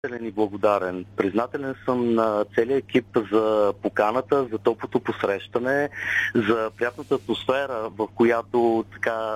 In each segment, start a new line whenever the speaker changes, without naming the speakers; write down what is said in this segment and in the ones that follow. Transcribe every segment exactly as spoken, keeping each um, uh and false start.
и благодарен. Признателен съм на целия екип за поканата, за топлото посрещане, за приятната атмосфера, в която така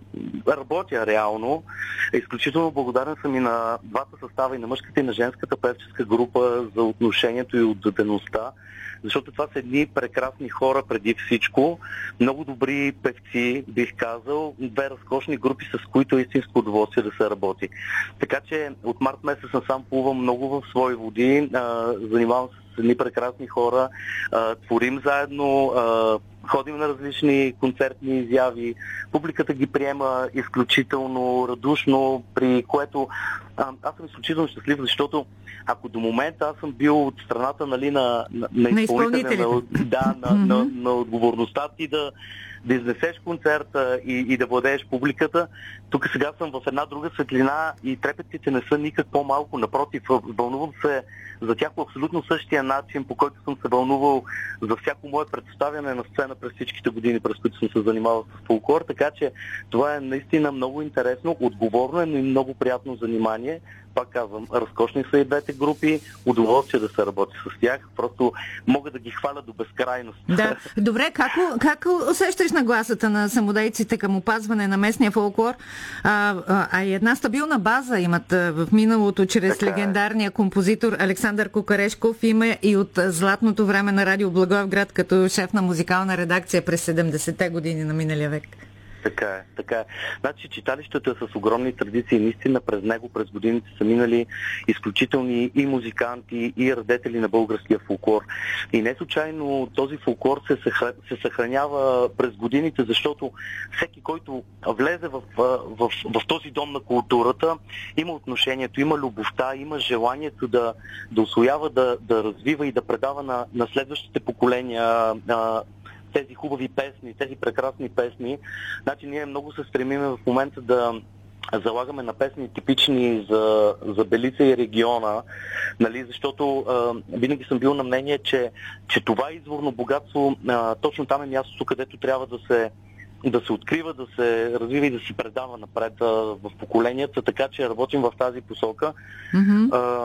работя реално. Изключително благодарен съм и на двата състава, и на мъжката и на женската певческа група за отношението и отдадеността, защото това са едни прекрасни хора преди всичко, много добри певци, бих казал, две разкошни групи, с които е истинско удоволствие да се работи. Така че от март месец насам плувам много в свои води, а, занимавам се с едни прекрасни хора, а, творим заедно, а, ходим на различни концертни изяви, публиката ги приема изключително радушно, при което а, аз съм изключително щастлив, защото ако до момента аз съм бил от страната, нали, на, на, на изпълнителя, на, да, на, mm-hmm. на, на отговорността ти да, да изнесеш концерта и, и да владееш публиката, тук сега съм в една друга светлина и трепетите не са никак по-малко. Напротив, вълнувам се за тях по абсолютно същия начин, по който съм се вълнувал за всяко мое представяне на сцена през всичките години, през които съм се занимавал с фолклор, така че това е наистина много интересно, отговорно е, но и много приятно занимание. Пак казвам, разкошни са и двете групи, удоволствие да се работи с тях, просто мога да ги хваля до безкрайност.
Да. Добре, как, как усещаш нагласата на самодейците към опазване на местния фолклор, а, а, а и една стабилна база имат в миналото чрез така легендарния е. композитор Александър Кукарешков, има и от златното време на радио Благоевград като шеф на музикална редакция през седемдесетте години на миналия век.
Така е, така е. Значи читалището е с огромни традиции. Наистина през него през годините са минали изключителни и музиканти, и радетели на българския фолклор. И не случайно този фолклор се, съхра... се съхранява през годините, защото всеки, който влезе в, в, в, в този дом на културата, има отношението, има любовта, има желанието да, да усвоява, да, да развива и да предава на, на следващите поколения а, тези хубави песни, тези прекрасни песни. Значи ние много се стремиме в момента да залагаме на песни типични за, за Белица и региона, нали, защото а, винаги съм бил на мнение, че, че това изворно богатство, а, точно там е мястото, където трябва да се да се открива, да се развива и да се предава напред а, в поколенията, така че работим в тази посока. Mm-hmm. А,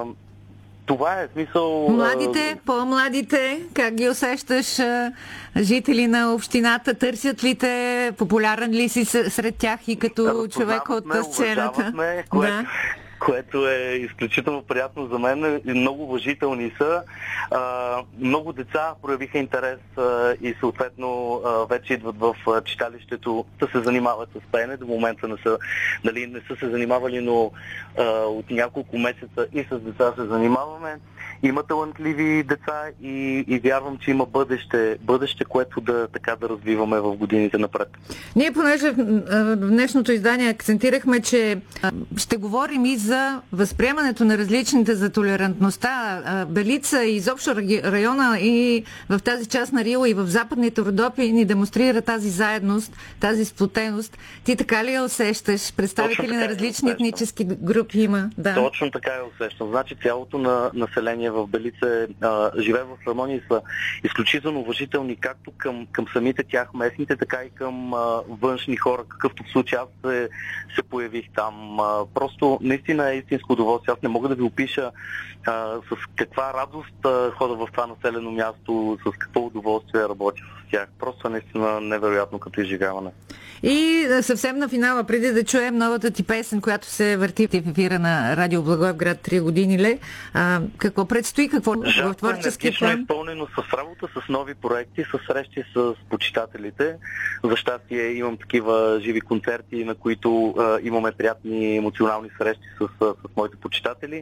Това е смисъл...
Младите, по-младите, как ги усещаш? Жители на общината, търсят ли те? Популярен ли си сред тях и като човек от сцената?
Което, да. което е изключително приятно за мен. Много уважителни са. А, много деца проявиха интерес а, и съответно а, вече идват в а, читалището да се занимават с пеене. До момента не са, нали, не са се занимавали, но а, от няколко месеца и с деца се занимаваме. Има талантливи деца и, и вярвам, че има бъдеще, бъдеще, което да, така да развиваме в годините напред.
Ние, понеже в днешното издание акцентирахме, че ще говорим и за възприемането на различните за толерантността. Белица и изобщо района и в тази част на Рила и в Западните Родопи ни демонстрира тази заедност, тази сплотеност. Ти така ли я усещаш? Представители на различни етнически групи има? Да.
Точно така я усещам. Значи цялото на население в Белица а, живее в хармония и са изключително уважителни както към, към самите тях местните, така и към а, външни хора, какъвто в случай аз се, се появих там. А, просто наистина е истинско удоволствие. Аз не мога да ви опиша а, с каква радост а, хода в това населено място, с какво удоволствие работя с тях. Просто наистина невероятно като изживяване.
И съвсем на финала, преди да чуем новата ти песен, която се върти в ефира на радио Благоевград три години ли, а, какво предстои, какво в творческия план?
Е изпълнено с работа, с нови проекти, с срещи с почитателите. За щастие имам такива живи концерти, на които а, имаме приятни емоционални срещи с, с, с моите почитатели.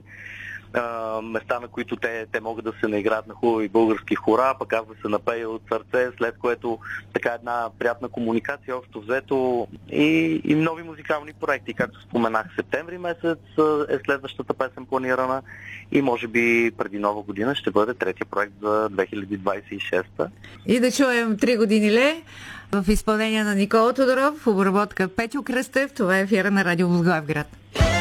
Uh, места, на които те, те могат да се наиграят на хубави български хора, пък аз да се напея от сърце, след което така една приятна комуникация, общо взето и, и нови музикални проекти. Както споменах, септември месец е следващата песен планирана и може би преди нова година ще бъде третия проект за две хиляди двадесет и шеста.
И да чуем три години ле в изпълнение на Никола Тодоров, в обработка Петю Кръстев. Това е ефира на радио Благоевград.